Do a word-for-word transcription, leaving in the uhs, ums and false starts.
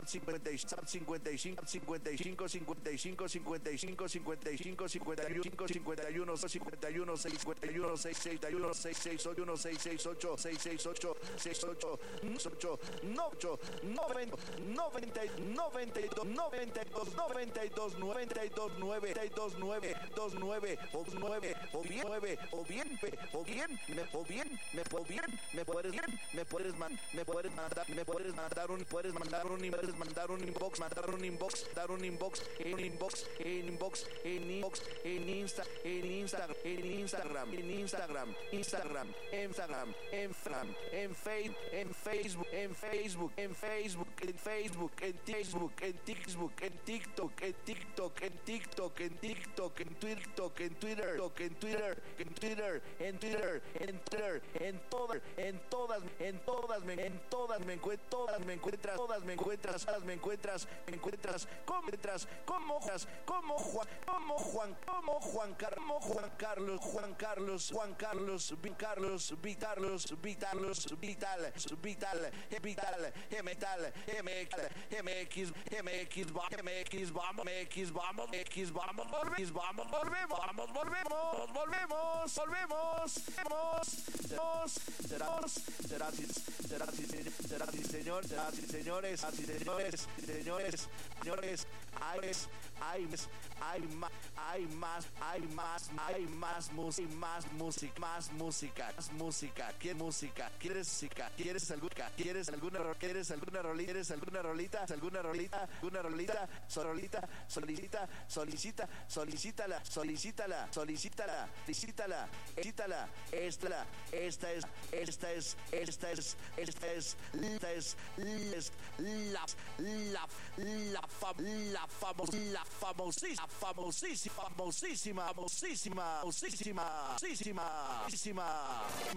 cincuenta y cinco, cincuenta y cinco, cincuenta y cinco, cincuenta y cinco, cincuenta y cinco, cincuenta y cinco, cincuenta y uno, cincuenta y uno, cincuenta y uno, cincuenta y uno, seis, seis, uno, seis, seis, ocho, seis, seis, ocho, seis, seis, ocho, seis, ocho, ocho, ocho, noventa, noventa, noventa y dos, noventa y dos, noventa y dos, noventa y dos, noventa y dos, nueve, dos, nueve, o nueve, o bien, nueve, o bien, o bien, me, o bien, me, o bien, me puedes, bien, me puedes, man, me puedes mandar, me puedes mandar un, puedes mandar un, puedes mandar un inbox, mandar un inbox, dar un inbox, en inbox, en inbox, en inbox, en Insta, en Insta, en Instagram, en Instagram, Instagram, Instagram, en Fram, en Facebook, en Facebook, en Facebook, en Facebook, en Facebook, en Facebook, en TikTok, en TikTok, en TikTok, en TikTok, en TikTok, en TikTok, en Twitter, en Twitter, en Twitter, en Twitter, en Twitter, en todas, en todas, en todas, en todas me encuentras, todas me encuentras, todas me encuentras, todas me encuentras, me encuentras, como entras, como Juan, como Juan, como Juan, como Juan Carlos, Juan Carlos, Juan Carlos, Juan Carlos, Carlos, Vitalos, Vitalos, Vital, Vital, Vital, Metal, MX, MX, MX, MX, vamos, MX, vamos, X, vamos, volvemos, vamos, volvemos, vamos, volvemos, volvemos, volvemos, volvemos, será, será, será, será, señor, será, señores, señores, señores, señores, hay, hay, hay más, hay más, hay más, hay más música, más música, más música, más música, ¿quieres música? ¿Quieres música? ¿Quieres alguna? ¿Quieres alguna? ¿Quieres alguna rolita? ¿Quieres alguna rolita? ¿Alguna rolita? ¿Alguna rolita? Solita, solicita, solicita, solicítala, solicítala, solicítala, solicítala, solicítala, esta, esta es, esta es, esta es, esta es, esta es, es la, la, la, fam, la famos, la famosísima, famosísima, famosísima, famosísima, famosísima, famosísima, famosísima.